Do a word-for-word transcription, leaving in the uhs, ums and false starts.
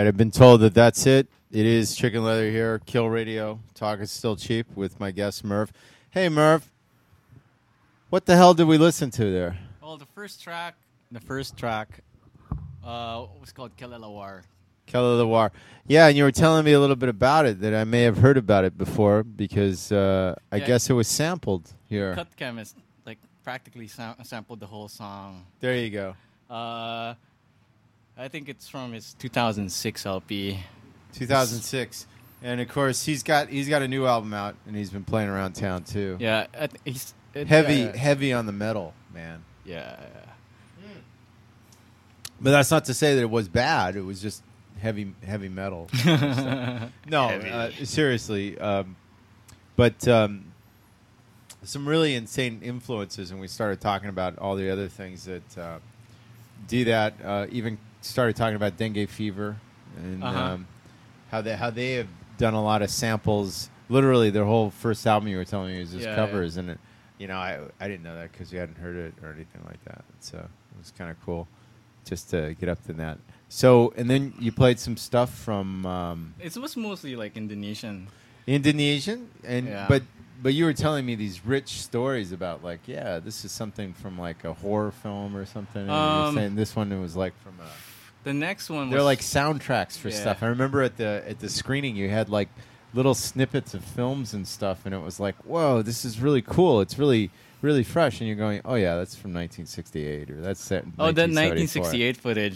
right, I've been told that that's it. It is Chicken Leather here, Kill Radio. Talk is still cheap with my guest Merv. Hey Merv, what the hell did we listen to there? Well, the first track, the first track, uh, was called Kelelawar. Kelelawar. Yeah, and you were telling me a little bit about it that I may have heard about it before because uh, I Yeah. guess it was sampled here. Cut Chemist, like practically sam- sampled the whole song. There you go. Uh, I think it's from his two thousand six L P. two thousand six, and of course he's got he's got a new album out, and he's been playing around town too. Yeah, I th- he's it, Heavy, yeah, heavy on the metal, man. Yeah, But that's not to say that it was bad. It was just heavy, heavy metal. yeah. No, Heavy. uh, seriously. Um, but um, some really insane influences, and we started talking about all the other things that uh, do that. Uh, even started talking about dengue fever and Uh-huh. um, how they how they have done a lot of samples. Literally, their whole first album you were telling me was just Yeah, covers, and it, you know, I I didn't know that because we hadn't heard it or anything like that. So it was kind of cool just to get up to that. So, and then you played some stuff from um, It was mostly like Indonesian. Indonesian, and Yeah. but but you were telling me these rich stories about like, yeah, this is something from like a horror film or something. And you were Um, saying this one was like from a. The next one They're was like soundtracks for Yeah. stuff. I remember at the at the screening you had like little snippets of films and stuff, and it was like, whoa, this is really cool. It's really really fresh, and you're going, oh yeah, that's from nineteen sixty-eight or that's set. oh, the nineteen seventy-four. nineteen sixty-eight footage.